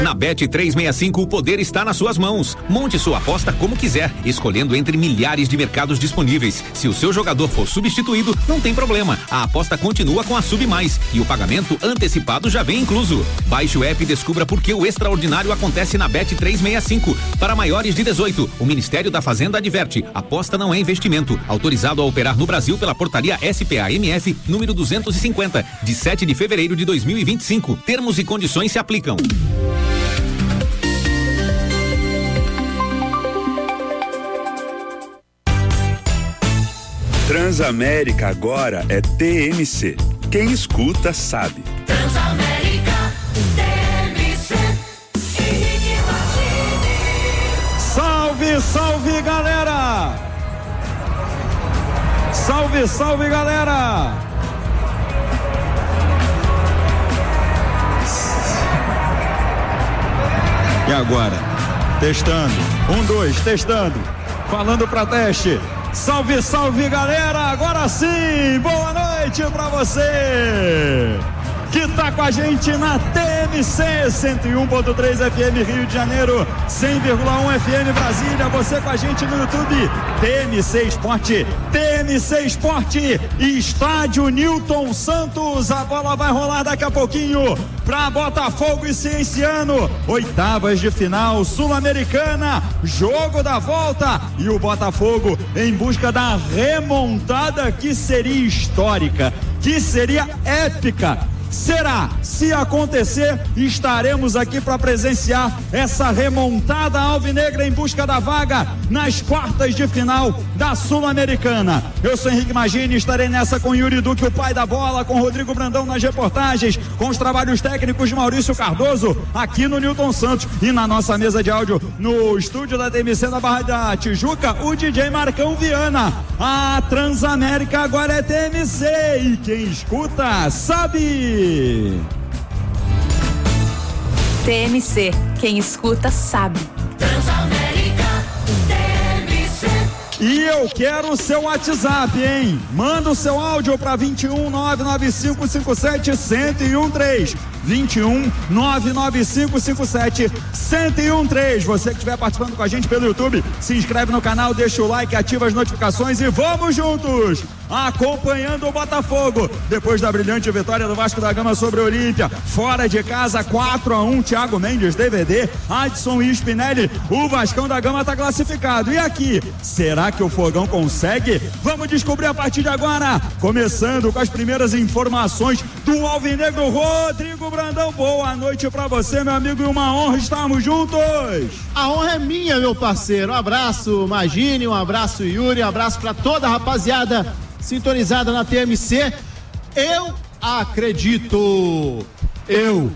Na Bet365 o poder está nas suas mãos. Monte sua aposta como quiser, escolhendo entre milhares de mercados disponíveis. Se o seu jogador for substituído, não tem problema. A aposta continua com a Sub Mais e o pagamento antecipado já vem incluso. Baixe o app e descubra por que o extraordinário acontece na Bet365. Para maiores de 18, o Ministério da Fazenda adverte: aposta não é investimento. Autorizado a operar no Brasil pela portaria SPA-MF número 250, de 7 de fevereiro de 2025. Termos e condições se aplicam. Transamérica agora é TMC. Quem escuta sabe. Transamérica, TMC. Salve, salve, galera! Salve, salve, galera! E agora? Testando. 1, 2, testando. Falando pra teste. Salve, salve, galera! Agora sim! Boa noite pra você! Que tá com a gente na TMC 101.3 FM Rio de Janeiro, 100,1 FM Brasília. Você com a gente no YouTube, TMC Esporte, TMC Esporte, Estádio Newton Santos. A bola vai rolar daqui a pouquinho para Botafogo e Cienciano, oitavas de final Sul-Americana, jogo da volta, e o Botafogo em busca da remontada que seria histórica, que seria épica. Será? Se acontecer, estaremos aqui para presenciar essa remontada alvinegra em busca da vaga nas quartas de final da Sul-Americana. Eu sou Henrique Magini, estarei nessa com Yuri Duque, o pai da bola, com Rodrigo Brandão nas reportagens, com os trabalhos técnicos de Maurício Cardoso, aqui no Newton Santos, e na nossa mesa de áudio, no estúdio da TMC na Barra da Tijuca, o DJ Marcão Viana. A Transamérica agora é TMC, e quem escuta sabe. TMC, quem escuta sabe. Transamérica, TMC. E eu quero o seu WhatsApp, hein? Manda o seu áudio para 21 99557 1013. 21 99557 1013. Você que estiver participando com a gente pelo YouTube, se inscreve no canal, deixa o like, ativa as notificações e vamos juntos acompanhando o Botafogo depois da brilhante vitória do Vasco da Gama sobre o Olímpia, fora de casa, 4-1. Thiago Mendes, DVD, Adson e Spinelli. O Vascão da Gama está classificado. E aqui, será que o Fogão consegue? Vamos descobrir a partir de agora, começando com as primeiras informações do alvinegro Rodrigo Brandão. Boa noite pra você, meu amigo, e uma honra estarmos juntos. A honra é minha, meu parceiro. Um abraço, Magini, um abraço, Yuri, um abraço pra toda a rapaziada sintonizada na TMC. Eu acredito. Eu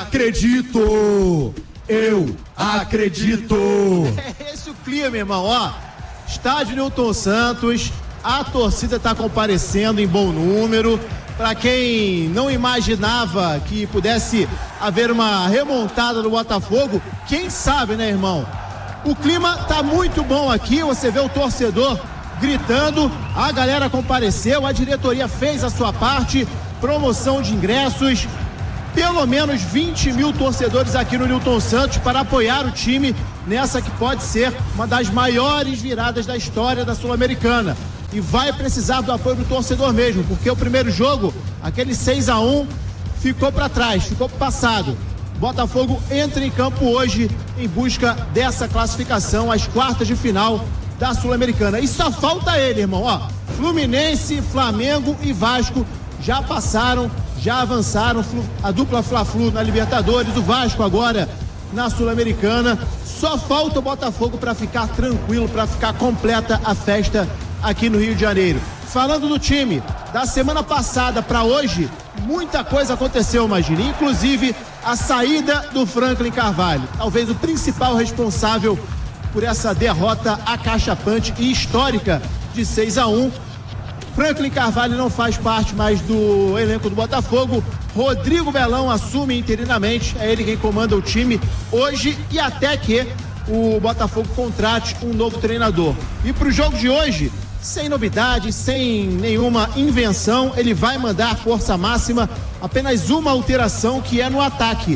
acredito. Eu acredito. É esse o clima, meu irmão, ó. Estádio Newton Santos, a torcida tá comparecendo em bom número. Para quem não imaginava que pudesse haver uma remontada do Botafogo, quem sabe, né, irmão? O clima tá muito bom aqui, você vê o torcedor gritando, a galera compareceu, a diretoria fez a sua parte, promoção de ingressos, pelo menos 20 mil torcedores aqui no Newton Santos para apoiar o time nessa que pode ser uma das maiores viradas da história da Sul-Americana. E vai precisar do apoio do torcedor mesmo, porque o primeiro jogo, aquele 6-1, ficou para trás, ficou pro passado. Botafogo entra em campo hoje em busca dessa classificação às quartas de final da Sul-Americana. E só falta ele, irmão, ó. Fluminense, Flamengo e Vasco já passaram, já avançaram, a dupla Fla-Flu na Libertadores, o Vasco agora na Sul-Americana. Só falta o Botafogo para ficar tranquilo, para ficar completa a festa aqui no Rio de Janeiro. Falando do time, da semana passada para hoje, muita coisa aconteceu, imagina, inclusive a saída do Franklin Carvalho, talvez o principal responsável por essa derrota acachapante e histórica de 6-1. Franklin Carvalho não faz parte mais do elenco do Botafogo. Rodrigo Belão assume interinamente, é ele quem comanda o time hoje e até que o Botafogo contrate um novo treinador. E para o jogo de hoje, sem novidade, sem nenhuma invenção, ele vai mandar força máxima, apenas uma alteração que é no ataque.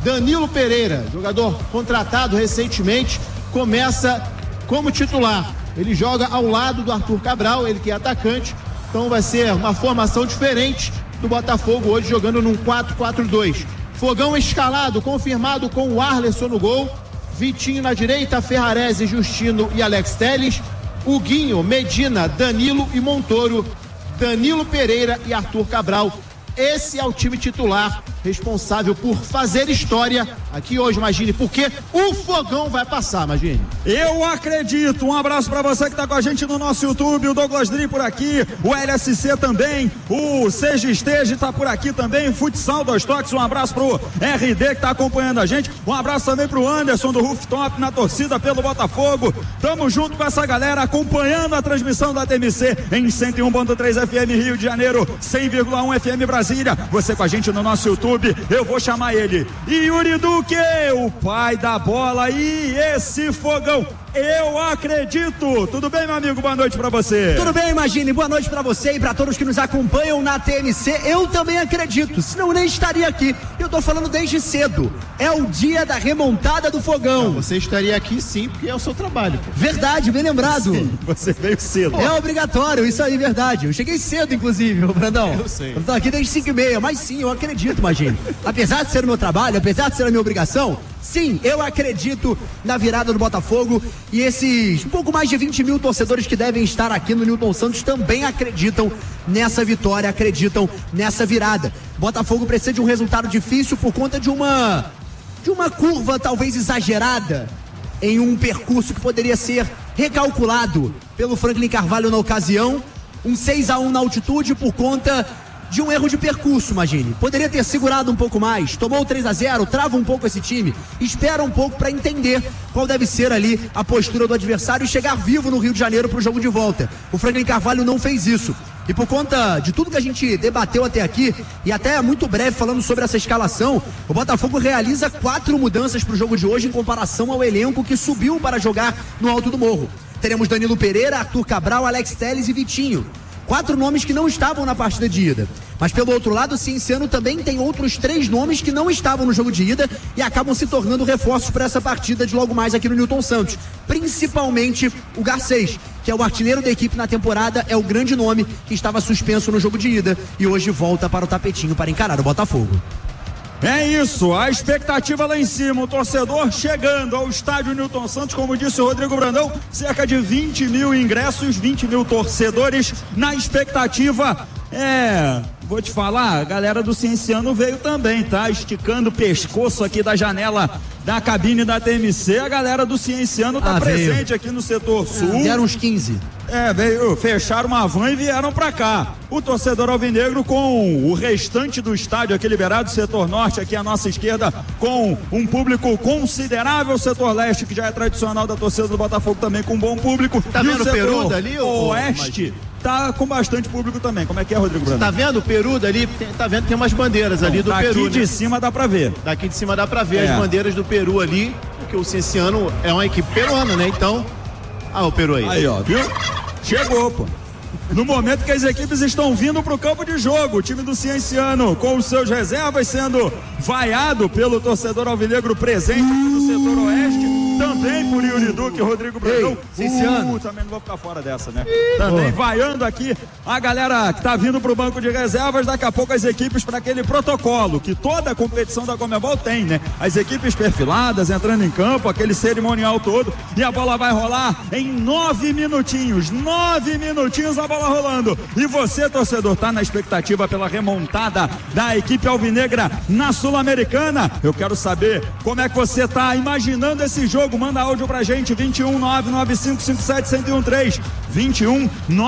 Danilo Pereira, jogador contratado recentemente, começa como titular. Ele joga ao lado do Arthur Cabral, ele que é atacante, então vai ser uma formação diferente do Botafogo hoje, jogando num 4-4-2. Fogão escalado, confirmado com o Arlerson no gol, Vitinho na direita, Ferrarese, Justino e Alex Telles, Huguinho, Medina, Danilo e Montoro, Danilo Pereira e Arthur Cabral. Esse é o time titular responsável por fazer história aqui hoje, Magini, porque o Fogão vai passar, Magini. Eu acredito. Um abraço pra você que tá com a gente no nosso YouTube, o Douglas Dri por aqui, o LSC também, o Seja Esteja tá por aqui também, Futsal dos Toques, um abraço pro RD que tá acompanhando a gente, um abraço também pro Anderson do Rooftop na torcida pelo Botafogo. Tamo junto com essa galera acompanhando a transmissão da TMC em 101.3 FM Rio de Janeiro, 100,1 FM Brasília. Você com a gente no nosso YouTube, eu vou chamar ele, Yuri Duque, o pai da bola, e esse Fogão, eu acredito. Tudo bem, meu amigo? Boa noite pra você. Tudo bem, Magini, boa noite pra você e pra todos que nos acompanham na TMC. Eu também acredito, senão eu nem estaria aqui. Eu tô falando desde cedo, é o dia da remontada do Fogão. Não, você estaria aqui sim, porque é o seu trabalho, pô. Verdade, bem lembrado. Sim, você veio cedo. É obrigatório, isso aí, verdade. Eu cheguei cedo, inclusive, ô Brandão. Eu sei. Eu tô aqui desde 5h30, mas sim, eu acredito, Magini. Apesar de ser o meu trabalho, apesar de ser a minha obrigação, sim, eu acredito na virada do Botafogo, e esses um pouco mais de 20 mil torcedores que devem estar aqui no Newton Santos também acreditam nessa vitória, acreditam nessa virada. Botafogo precisa de um resultado difícil por conta de uma curva talvez exagerada em um percurso que poderia ser recalculado pelo Franklin Carvalho na ocasião. Um 6-1 na altitude por conta de um erro de percurso, imagine. Poderia ter segurado um pouco mais, tomou o 3-0, trava um pouco esse time, espera um pouco para entender qual deve ser ali a postura do adversário e chegar vivo no Rio de Janeiro para o jogo de volta. O Franklin Carvalho não fez isso. E por conta de tudo que a gente debateu até aqui, e até muito breve falando sobre essa escalação, o Botafogo realiza 4 mudanças para o jogo de hoje em comparação ao elenco que subiu para jogar no Alto do Morro. Teremos Danilo Pereira, Arthur Cabral, Alex Telles e Vitinho. 4 nomes que não estavam na partida de ida. Mas pelo outro lado, o Cienciano também tem outros 3 nomes que não estavam no jogo de ida e acabam se tornando reforços para essa partida de logo mais aqui no Newton Santos. Principalmente o Garcês, que é o artilheiro da equipe na temporada, é o grande nome que estava suspenso no jogo de ida e hoje volta para o tapetinho para encarar o Botafogo. É isso, a expectativa lá em cima, o torcedor chegando ao estádio Newton Santos, como disse o Rodrigo Brandão, cerca de 20 mil ingressos, 20 mil torcedores na expectativa. Vou te falar, a galera do Cienciano veio também, tá? Esticando o pescoço aqui da janela da cabine da TMC, a galera do Cienciano tá presente veio aqui no setor sul. Vieram uns 15. Veio, fecharam uma van e vieram pra cá. O torcedor alvinegro com o restante do estádio aqui liberado, setor norte aqui à nossa esquerda, com um público considerável, setor leste, que já é tradicional da torcida do Botafogo também, com um bom público. Tá e vendo o Peru dali? Oeste tá com bastante público também. Como é que é, Rodrigo Brandão? Tá vendo o Peru dali? Tá vendo que tem umas bandeiras ali do Peru, daqui de cima dá pra ver. Daqui de cima dá pra ver as bandeiras do Peru ali, porque o Cienciano é uma equipe peruana, né? Então, o Peru aí. Aí, ó, viu? Chegou, pô. No momento que as equipes estão vindo para o campo de jogo, o time do Cienciano com os seus reservas sendo vaiado pelo torcedor alvinegro presente aqui no setor oeste, também por Yuri Duque e Rodrigo Brandão. Cienciano. Também não vou ficar fora dessa, né? Também vaiando aqui a galera que tá vindo pro banco de reservas, daqui a pouco as equipes para aquele protocolo que toda a competição da Conmebol tem, né? As equipes perfiladas, entrando em campo, aquele cerimonial todo, e a bola vai rolar em 9 minutinhos a bola rolando, e você, torcedor, tá na expectativa pela remontada da equipe alvinegra na Sul-Americana? Eu quero saber como é que você tá imaginando esse jogo. Manda áudio pra gente, 21 99557 1013, 21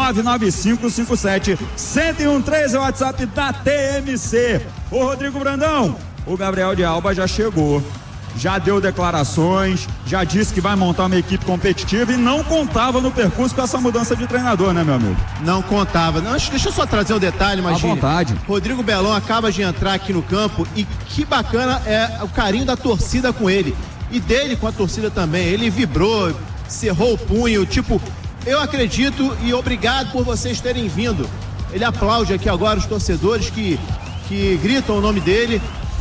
99557 1013 é o WhatsApp da TMC. Ô Rodrigo Brandão, o Gabriel de Alba já chegou, já deu declarações, já disse que vai montar uma equipe competitiva e não contava no percurso com essa mudança de treinador, né, meu amigo? Não contava. Não, deixa eu só trazer um detalhe, Magini. À vontade. Rodrigo Belão acaba de entrar aqui no campo e que bacana é o carinho da torcida com ele. E dele com a torcida também. Ele vibrou, cerrou o punho, tipo, eu acredito e obrigado por vocês terem vindo. Ele aplaude aqui agora os torcedores que gritam o nome dele.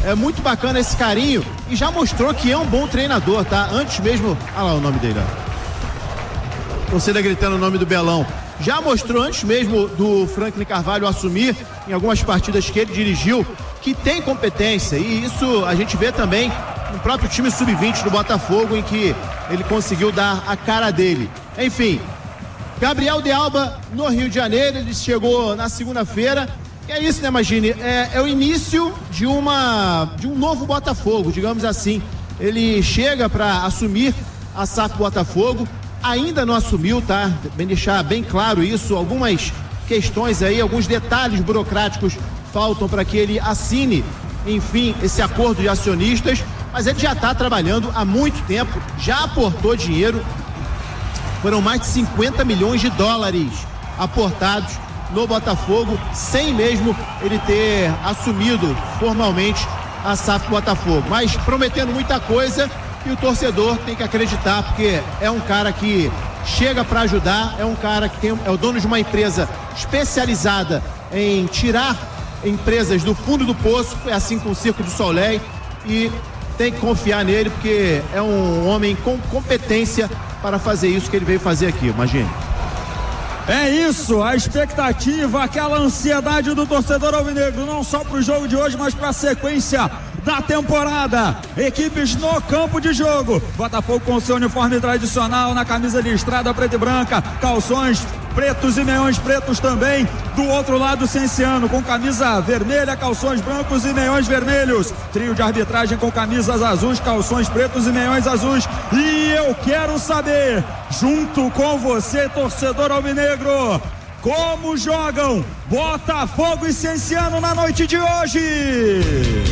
É muito bacana esse carinho e já mostrou que é um bom treinador, tá? Antes mesmo... Olha lá o nome dele, ó. Torcida gritando o nome do Belão. Já mostrou antes mesmo do Franklin Carvalho assumir em algumas partidas que ele dirigiu que tem competência, e isso a gente vê também no próprio time sub-20 do Botafogo, em que ele conseguiu dar a cara dele. Enfim, Gabriel de Alba no Rio de Janeiro, ele chegou na segunda-feira, e é isso, né, Magini? É o início de um novo Botafogo, digamos assim. Ele chega para assumir a SAF Botafogo, ainda não assumiu, tá? Bem deixar bem claro isso, algumas questões aí, alguns detalhes burocráticos faltam para que ele assine, enfim, esse acordo de acionistas, mas ele já está trabalhando há muito tempo, já aportou dinheiro, foram mais de 50 milhões de dólares aportados no Botafogo, sem mesmo ele ter assumido formalmente a SAF Botafogo, mas prometendo muita coisa, e o torcedor tem que acreditar, porque é um cara que chega para ajudar, é um cara que é o dono de uma empresa especializada em tirar empresas do fundo do poço, é assim com o Circo du Soleil, e tem que confiar nele, porque é um homem com competência para fazer isso que ele veio fazer aqui, imagine. É isso, a expectativa, aquela ansiedade do torcedor alvinegro, não só para o jogo de hoje, mas para a sequência da temporada. Equipes no campo de jogo. Botafogo com seu uniforme tradicional, na camisa listrada preta e branca, calções pretos e meiões pretos também. Do outro lado, Cienciano com camisa vermelha, calções brancos e meiões vermelhos. Trio de arbitragem com camisas azuis, calções pretos e meiões azuis. E eu quero saber, junto com você, torcedor alvinegro, como jogam Botafogo e Cienciano na noite de hoje?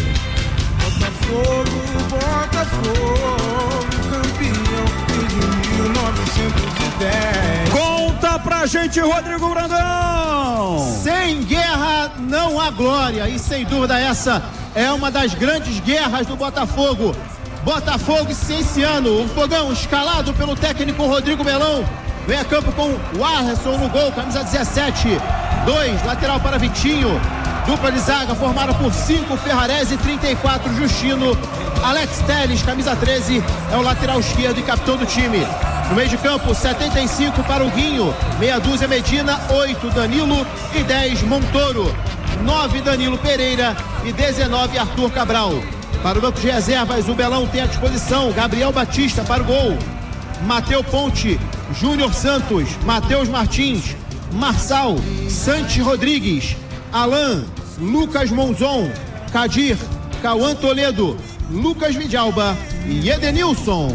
Botafogo, campeão de 1910. Conta pra gente, Rodrigo Brandão! Sem guerra não há glória, e sem dúvida essa é uma das grandes guerras do Botafogo. Botafogo e Cienciano, o fogão escalado pelo técnico Rodrigo Belão, vem a campo com o Arlerson no gol, camisa 17, 2, lateral para Vitinho. Dupla de zaga formada por 5, Ferrarese, 34, Justino. Alex Telles, camisa 13, é o lateral esquerdo e capitão do time. No meio de campo, 75 para o Guinho, meia dúzia Medina, 8 Danilo e 10 Montoro. 9 Danilo Pereira e 19 Arthur Cabral. Para o banco de reservas, o Belão tem à disposição Gabriel Batista para o gol, Mateu Ponte, Júnior Santos, Matheus Martins, Marçal, Santi Rodrigues, Alain, Lucas Monzon, Kadir, Cauã Toledo, Lucas Vidalba e Edenilson.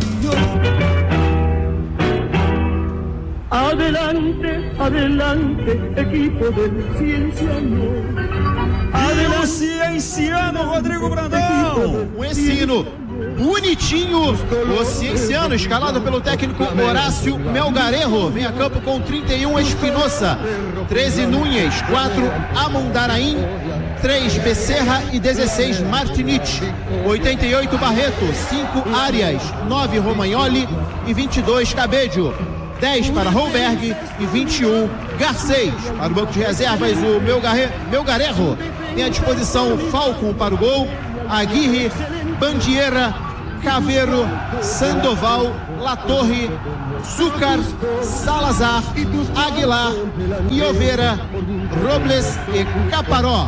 Adelante, adelante, equipo del Cienciano. E o Cienciano, Rodrigo Brandão. Um ensino bonitinho, o Cienciano, escalado pelo técnico Horácio Melgarejo, vem a campo com 31 Espinosa, 13 Núñez, 4 Amondarain, 3 Becerra e 16 Martinich, 88 Barreto, 5 Arias, 9 Romagnoli e 22 Cabedio, 10 para Holberg e 21 Garcês. Para o banco de reservas, o Melgarejo tem à disposição Falcon para o gol, Aguirre, Bandiera, Caveiro, Sandoval, Latorre, Zúcar, Salazar, Aguilar, Ioveira, Robles e Caparó.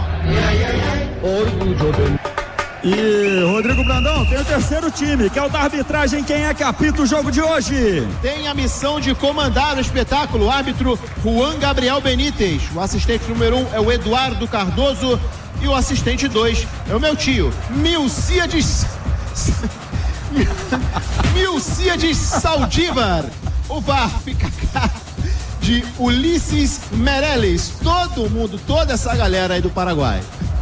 E Rodrigo Brandão, tem o terceiro time, que é o da arbitragem. Quem é que apita o jogo de hoje? Tem a missão de comandar o espetáculo, o árbitro Juan Gabriel Benítez. O assistente número 1 é o Eduardo Cardoso e o assistente 2 é o meu tio, Milcíades Saldívar. O VAR fica a cargo de Ulisses Meirelles. Todo mundo, toda essa galera aí do Paraguai.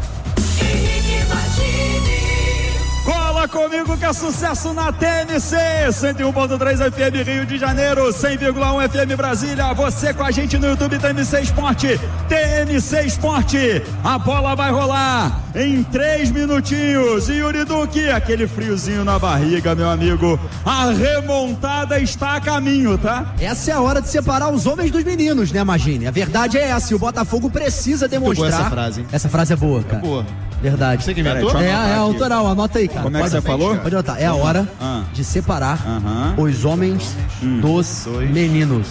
Cola comigo que é sucesso na TMC 101.3 FM Rio de Janeiro, 100,1 FM Brasília. Você com a gente no YouTube TMC Esporte. TMC Esporte, a bola vai rolar em 3 minutinhos. E Yuri Duque, aquele friozinho na barriga, meu amigo, a remontada está a caminho, tá? Essa é a hora de separar os homens dos meninos, né, Magine? A verdade é essa, e o Botafogo precisa demonstrar. Essa frase, hein? Essa frase é boa, cara. É boa. Verdade. Você que inventou? É autoral, anota aí, cara. Como é que você falou? Pode anotar. É a hora de separar os homens dos meninos.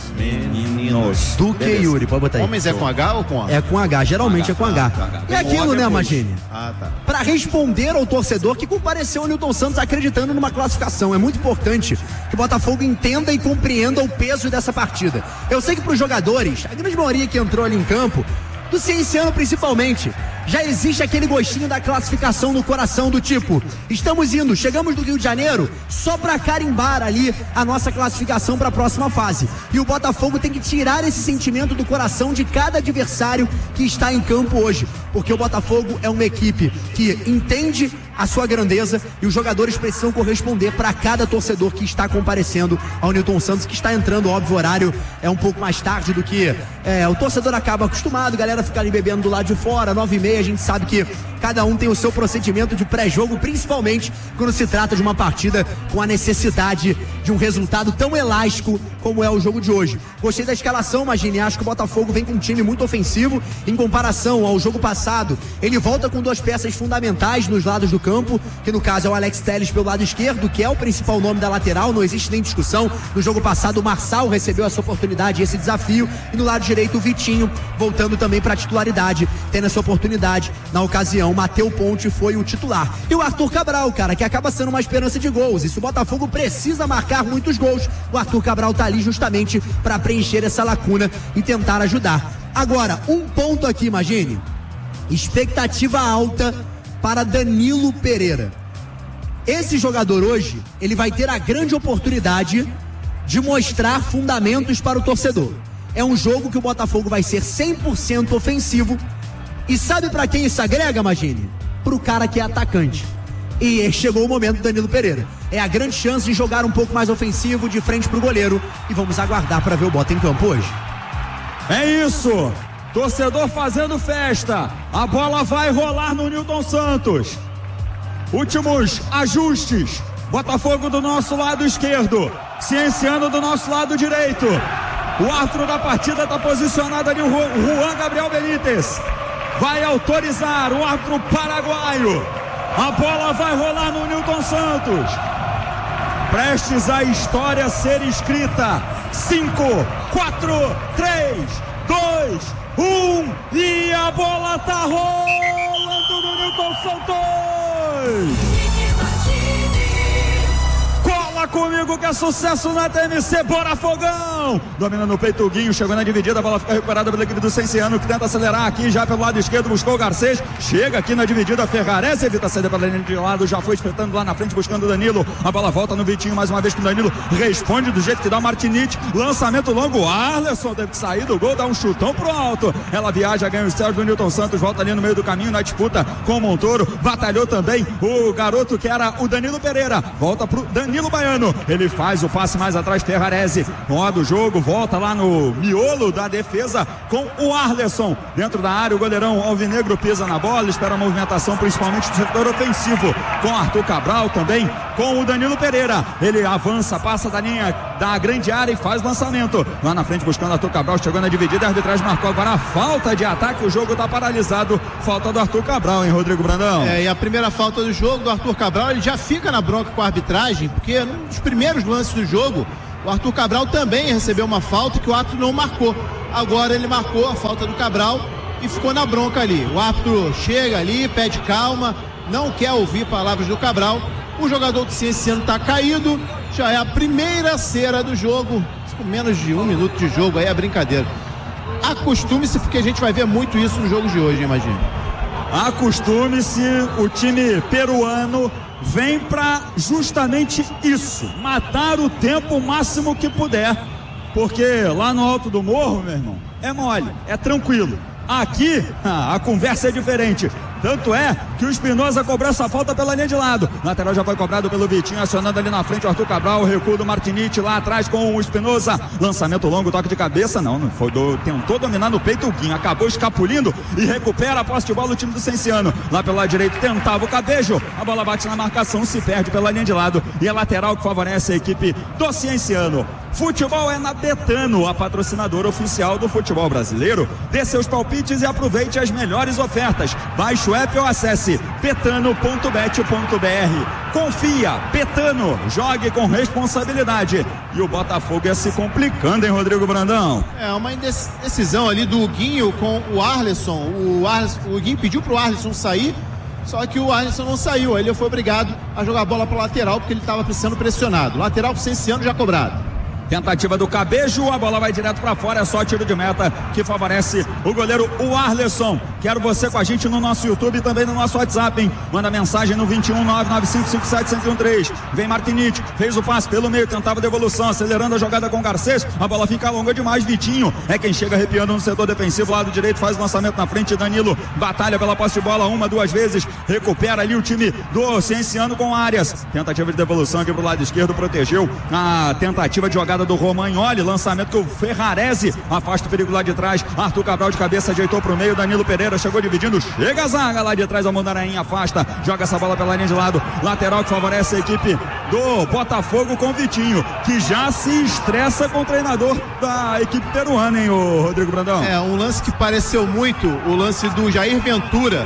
Do que, Yuri? Pode botar aí. Homens é com H ou com A? É com H, geralmente é com H. E aquilo, né, Magini? Ah, tá. Pra responder ao torcedor que compareceu ao Newton Santos acreditando numa classificação. É muito importante que o Botafogo entenda e compreenda o peso dessa partida. Eu sei que pros jogadores, a grande maioria que entrou ali em campo, do Cienciano principalmente, já existe aquele gostinho da classificação no coração, do tipo, estamos indo, chegamos do Rio de Janeiro só pra carimbar ali a nossa classificação pra próxima fase. E o Botafogo tem que tirar esse sentimento do coração de cada adversário que está em campo hoje, porque o Botafogo é uma equipe que entende a sua grandeza e os jogadores precisam corresponder para cada torcedor que está comparecendo ao Newton Santos, que está entrando, óbvio, o horário é um pouco mais tarde do que o torcedor acaba acostumado, a galera fica ali bebendo do lado de fora, 9h30, a gente sabe que cada um tem o seu procedimento de pré-jogo, principalmente quando se trata de uma partida com a necessidade de um resultado tão elástico como é o jogo de hoje. Gostei da escalação, Magini, acho que o Botafogo vem com um time muito ofensivo em comparação ao jogo passado. Ele volta com duas peças fundamentais nos lados do campo, que no caso é o Alex Telles pelo lado esquerdo, que é o principal nome da lateral, não existe nem discussão. No jogo passado o Marçal recebeu essa oportunidade e esse desafio, e no lado direito o Vitinho voltando também para a titularidade, tendo essa oportunidade. Na ocasião, Matheus Ponte foi o titular. E o Arthur Cabral, cara, que acaba sendo uma esperança de gols, e se o Botafogo precisa marcar muitos gols, o Arthur Cabral tá ali justamente para preencher essa lacuna e tentar ajudar. Agora, um ponto aqui, imagine, expectativa alta para Danilo Pereira. Esse jogador hoje, ele vai ter a grande oportunidade de mostrar fundamentos para o torcedor. É um jogo que o Botafogo vai ser 100% ofensivo. E sabe para quem isso agrega, Magini? Pro cara que é atacante. E chegou o momento do Danilo Pereira. É a grande chance de jogar um pouco mais ofensivo, de frente pro goleiro. E vamos aguardar para ver o Bota em campo hoje. É isso. Torcedor fazendo festa. A bola vai rolar no Newton Santos. Últimos ajustes. Botafogo do nosso lado esquerdo. Cienciano do nosso lado direito. O árbitro da partida está posicionado ali, o Juan Gabriel Benítez. Vai autorizar o árbitro paraguaio. A bola vai rolar no Newton Santos. Prestes a história a ser escrita. 5, 4, 3, 2, 1. E a bola tá rolando no Newton Santos. Cola comigo que é sucesso na TMC, bora Fogão! Domina no peito o Guinho, chegou na dividida, a bola fica recuperada pela equipe do Cienciano, que tenta acelerar aqui já pelo lado esquerdo, buscou o Garcês, chega aqui na dividida, Ferrarese evita a saída pela linha de lado, já foi espetando lá na frente, buscando o Danilo, a bola volta no Vitinho, mais uma vez com o Danilo, responde do jeito que dá o Martinite, lançamento longo, Arleson teve que sair do gol, dá um chutão pro alto, ela viaja, ganha os céus do Newton Santos, volta ali no meio do caminho, na disputa com o Montoro, batalhou também o garoto que era o Danilo Pereira, volta pro Danilo Baiano, ele faz o passe mais atrás, Ferrarese roda o jogo, volta lá no miolo da defesa com o Arleson, dentro da área o goleirão alvinegro pisa na bola, espera a movimentação principalmente do setor ofensivo, com Arthur Cabral também, com o Danilo Pereira, ele avança, passa da linha da grande área e faz lançamento, lá na frente buscando Arthur Cabral, chegou na dividida, a arbitragem marcou agora a falta de ataque, o jogo tá paralisado, falta do Arthur Cabral, hein, Rodrigo Brandão? E a primeira falta do jogo do Arthur Cabral, ele já fica na bronca com a arbitragem, porque nos primeiros lances do jogo, o Arthur Cabral também recebeu uma falta que o árbitro não marcou. Agora ele marcou a falta do Cabral e ficou na bronca ali. O árbitro chega ali, pede calma, não quer ouvir palavras do Cabral. O jogador do Cienciano está caído, já é a primeira cera do jogo, com menos de 1 minuto de jogo, aí é brincadeira. Acostume-se, porque a gente vai ver muito isso no jogo de hoje, imagina. Acostume-se, o time peruano vem para justamente isso, matar o tempo o máximo que puder, porque lá no alto do morro, meu irmão, é mole, é tranquilo. Aqui a conversa é diferente. Tanto é que o Espinosa cobrou essa falta pela linha de lado. Lateral já foi cobrado pelo Vitinho, acionando ali na frente o Arthur Cabral, o recuo do Martinite lá atrás com o Espinosa. Lançamento longo, toque de cabeça, não foi tentou dominar no peito o Guinho, acabou escapulindo e recupera a posse de bola o time do Cienciano. Lá pelo lado direito tentava o Cabejo, a bola bate na marcação, se perde pela linha de lado e é lateral que favorece a equipe do Cienciano. Futebol é na Betano, a patrocinadora oficial do futebol brasileiro. Dê seus palpites e aproveite as melhores ofertas. Baixe o app ou acesse betano.bet.br. Confia, Betano, jogue com responsabilidade. E o Botafogo ia se complicando, hein, Rodrigo Brandão? É uma indecisão ali do Guinho com o Arlisson. O Guinho pediu pro Arlisson sair, só que o Arlisson não saiu. Ele foi obrigado a jogar a bola para lateral porque ele estava sendo pressionado. Lateral pro Cienciano já cobrado. Tentativa do Cabejo, a bola vai direto para fora, é só tiro de meta que favorece o goleiro, o Arlisson. Quero você com a gente no nosso YouTube e também no nosso WhatsApp, hein? Manda mensagem no 21995571013. Vem Martinite, fez o passe pelo meio, tentava devolução, acelerando a jogada com Garcês, a bola fica longa demais, Vitinho é quem chega arrepiando no setor defensivo, lado direito, faz o lançamento na frente, Danilo batalha pela posse de bola, duas vezes, recupera ali o time do Cienciano com Arias, tentativa de devolução aqui pro lado esquerdo, protegeu a tentativa de jogada do Romagnoli, lançamento que o Ferrarese afasta o perigo lá de trás, Arthur Cabral de cabeça ajeitou pro meio, Danilo Pereira chegou dividindo, chega a zaga lá de trás, a Mondarain afasta, joga essa bola pela linha de lado, lateral que favorece a equipe do Botafogo com Vitinho, que já se estressa com o treinador da equipe peruana, hein, o Rodrigo Brandão? É, um lance que pareceu muito o lance do Jair Ventura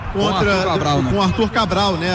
com Arthur Cabral, né?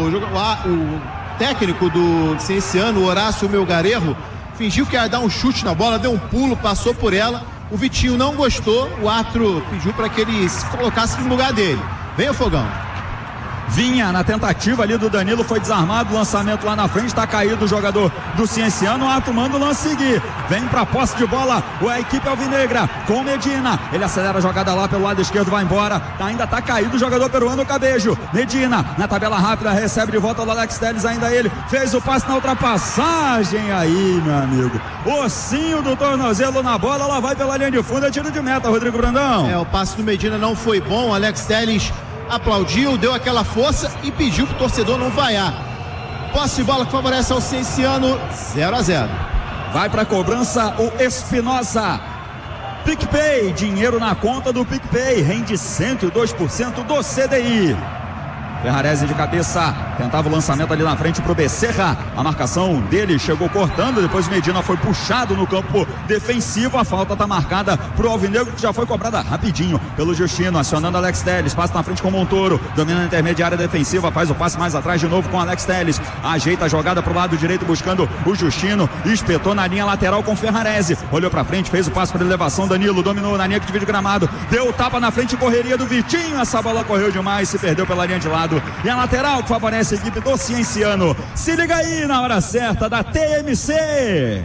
O técnico do Cienciano, Horácio Melgarejo, fingiu que ia dar um chute na bola, deu um pulo, passou por ela, o Vitinho não gostou, o árbitro pediu para que ele se colocasse no lugar dele. Vem o Fogão. Vinha na tentativa ali do Danilo, foi desarmado, lançamento lá na frente, tá caído o jogador do Cienciano, o Ato manda o lance seguir, vem pra posse de bola a equipe alvinegra com Medina, ele acelera a jogada lá pelo lado esquerdo, vai embora, ainda tá caído o jogador peruano, Cabejo, Medina na tabela rápida, recebe de volta o Alex Telles, ainda ele fez o passe na ultrapassagem aí, meu amigo, ossinho do tornozelo na bola, ela vai pela linha de fundo, é tiro de meta, Rodrigo Brandão. O passe do Medina não foi bom, o Alex Telles aplaudiu, deu aquela força e pediu pro torcedor não vaiar. Posse de bola que favorece ao Cienciano, 0-0. Vai pra cobrança o Espinosa. PicPay, dinheiro na conta do PicPay, rende 102% do CDI. Ferrarese de cabeça, tentava o lançamento ali na frente pro Becerra, a marcação dele chegou cortando, depois Medina foi puxado no campo defensivo, a falta tá marcada pro Alvinegro, que já foi cobrada rapidinho pelo Justino, acionando Alex Telles, passa na frente com o Montoro, domina a intermediária defensiva, faz o passe mais atrás de novo com Alex Telles, ajeita a jogada pro lado direito buscando o Justino, espetou na linha lateral com Ferrarese, olhou pra frente, fez o passe para elevação, Danilo dominou na linha que divide o gramado, deu o tapa na frente, correria do Vitinho, essa bola correu demais, se perdeu pela linha de lado. E a lateral que favorece a equipe do Cienciano. Se liga aí na hora certa da TMC.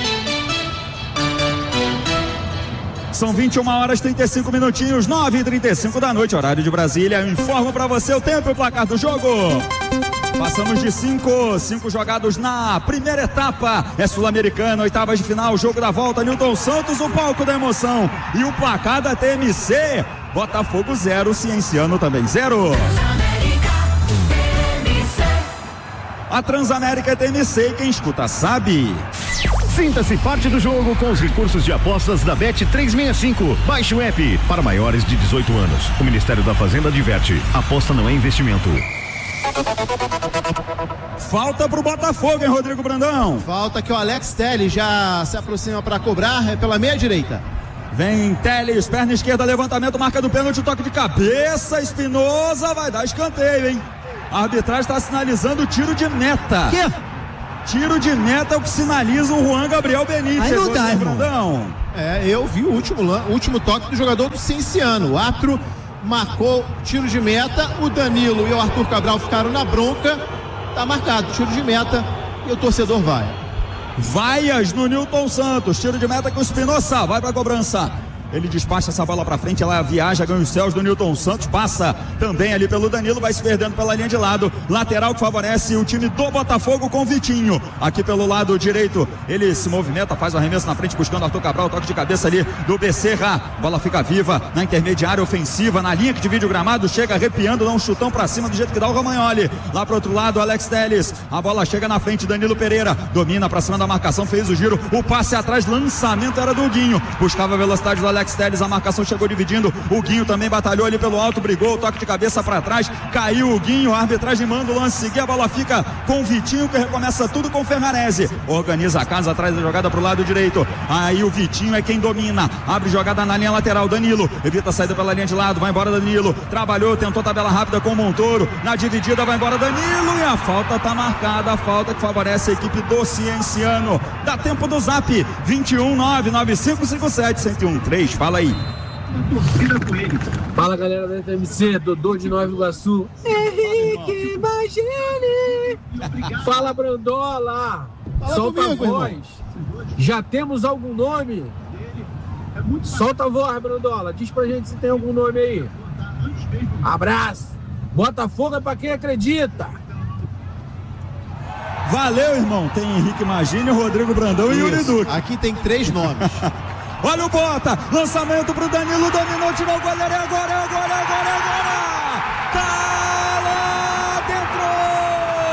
São 21h35, 9h35 da noite, horário de Brasília. Eu informo pra você o tempo e o placar do jogo. Passamos de 5 jogados na primeira etapa. É Sul-Americana, oitavas de final, jogo da volta. Newton Santos, o palco da emoção. E o placar da TMC: Botafogo 0, Cienciano também 0. A Transamérica é TMC, quem escuta sabe. Sinta-se parte do jogo com os recursos de apostas da Bet365. Baixe o app. Para maiores de 18 anos. O Ministério da Fazenda adverte: aposta não é investimento. Falta pro Botafogo, hein, Rodrigo Brandão? Falta que o Alex Telles já se aproxima para cobrar, é pela meia direita. Vem Telles, perna esquerda, levantamento, marca do pênalti, toque de cabeça, Espinosa vai dar escanteio, hein? A arbitragem está sinalizando tiro de meta. Quê? Tiro de meta é o que sinaliza o Juan Gabriel Benítez. Aí não dá, irmão. Eu vi o último toque do jogador do Cienciano. O árbitro marcou tiro de meta, o Danilo e o Arthur Cabral ficaram na bronca. Tá marcado, tiro de meta e o torcedor vai. Vaias no Newton Santos, tiro de meta com o Espinosa, vai pra cobrança. Ele despacha essa bola pra frente, ela viaja, ganha os céus do Newton Santos, passa também ali pelo Danilo, vai se perdendo pela linha de lado, lateral que favorece o time do Botafogo com Vitinho, aqui pelo lado direito, ele se movimenta, faz o arremesso na frente, buscando Arthur Cabral, toque de cabeça ali do Becerra, bola fica viva na intermediária ofensiva, na linha que divide o gramado, chega arrepiando, dá um chutão pra cima do jeito que dá o Romagnoli, lá pro outro lado, Alex Telles, a bola chega na frente, Danilo Pereira, domina pra cima da marcação, fez o giro, o passe atrás, lançamento era do Guinho, buscava a velocidade do Alex Alex Telles, a marcação chegou dividindo, o Guinho também batalhou ali pelo alto, brigou, toque de cabeça para trás, caiu o Guinho, a arbitragem manda o lance seguir, a bola fica com o Vitinho, que recomeça tudo com o Ferrarese, organiza a casa, traz a jogada pro lado direito, aí o Vitinho é quem domina, abre jogada na linha lateral, Danilo, evita a saída pela linha de lado, vai embora Danilo, trabalhou, tentou tabela rápida com o Montoro, na dividida vai embora Danilo, e a falta tá marcada, a falta que favorece a equipe do Cienciano. Dá tempo do Zap, 21995571013, fala aí. Fala galera da TMC, Dodô de Nova Iguaçu. Henrique Magini. Fala Brandola. Solta comigo, a voz. Irmão. Já temos algum nome? Solta a voz, Brandola. Diz pra gente se tem algum nome aí. Abraço. Botafogo é pra quem acredita. Valeu, irmão. Tem Henrique Magini, Rodrigo Brandão e Yuri Duque. Aqui tem 3 nomes. Olha o Bota, lançamento pro Danilo, dominou, tirou o goleiro, agora!